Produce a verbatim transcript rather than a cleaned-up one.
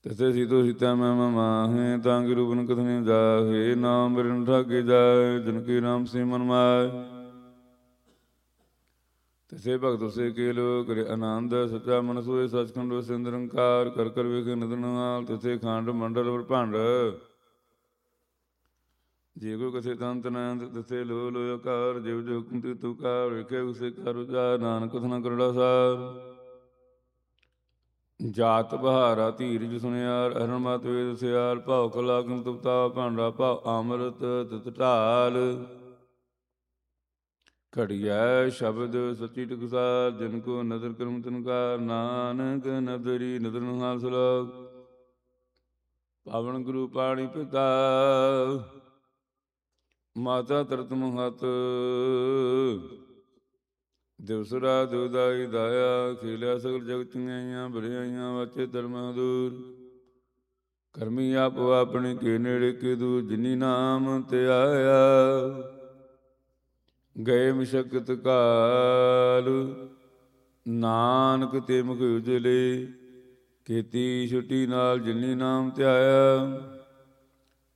ਤਿਸੇ ਸੀਤੋ ਸੀਤਾ ਮੈਂ ਮਾਹੇ ਤਾਂ ਕਿ ਰੂਪਨ ਕਥਨੇ ਜਾਹੇ ਨਾਮ ਬਿਰਨ ਠਾਗੇ ਜਾਏ ਜਨ ਕੀ ਨਾਮ ਸੇ ਮਨ ਮਾਏ ਤਿਸੇ ਭਗਤ ਸੇ ਕੇਲੋ ਕਰੇ ਆਨੰਦ ਸੱਚਾ ਮਨ ਸੋਏ ਸਚਖੰਡ ਵਸੇ ਨਿਰੰਕਾਰ ਕਰ ਕਰ ਵੇਖੇ ਨਿਧਨ ਨਾਲ ਤਿਸੇ ਖੰਡ ਮੰਡਲ ਬ੍ਰਹਮੰਡ ਜੇ ਕੋ ਕਥੇ ਤੰਤ ਨੰਦ ਤਿਸੇ ਲੋ ਲੋ ਆਕਾਰ ਜਿਵ ਜੋ ਹੁਕਮ ਤੇ ਤੂ ਕਾਰ ਵੇਖੇ ਉਸੇ ਕਰ ਉਜਾਰ ਨਾਨਕ ਕਥਨਾ ਕਰੜਾ ਸਾਰ ਜਾਤ ਬਹਾਰਾ ਧੀਰਜ ਸੁਨਿਆਰ ਅਰਨ ਮਤ ਵੇਦ ਸਿਆਰ ਭਾਉ ਕਲਾਗਨ ਤੁਪਤਾ ਭਾਂਡਾ ਭਾਉ ਅੰਮ੍ਰਿਤ ਤਿਤ ਢਾਲ ਘੜੀਐ ਸ਼ਬਦ ਸਚੀ ਟਕਸਾਰ ਜਿਨ ਕੋ ਨਦਰ ਕਰਮ ਤਨਕਾਰ ਨਾਨਕ ਨਦਰੀ ਨਦਰ ਨਾਲ ਸਲੋਕ ਪਾਵਨ ਗੁਰੂ ਪਾਣੀ ਪਿਤਾ ਮਾਤਾ ਤਰਤ ਮਹਤ ਦਿਵਸਰਾ ਦੁਦਾਈ ਦਾਇਆ ਖੇਲਿਆ ਸਗਲ ਜਗਤ ਚੰਗਿਆਈਆਂ ਬਰਿਆਈਆਂ ਵਾਚੇ ਧਰਮ ਹਦੂਰ ਕਰਮੀ ਆਪੋ ਆਪਣੇ ਕੇ ਨੇੜੇ ਕੇ ਦੂਰ ਜਿਨੀ ਨਾਮ ਤੇ ਆਇਆ ਗਏ ਮਸ਼ਕਤ ਕਾਲ ਨਾਨਕ ਤੇ ਮੁਖ ਉਜਲੇ ਕੀਤੀ ਛੁੱਟੀ ਨਾਲ ਜਿਨੀ ਨਾਮ ਤੇ ਆਇਆ